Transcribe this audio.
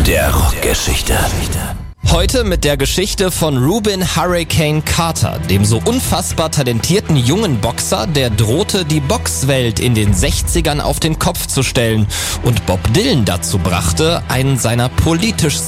der Rockgeschichte. Heute mit der Geschichte von Rubin Hurricane Carter, dem so unfassbar talentierten jungen Boxer, der drohte, die Boxwelt in den 60ern auf den Kopf zu stellen und Bob Dylan dazu brachte, einen seiner politisch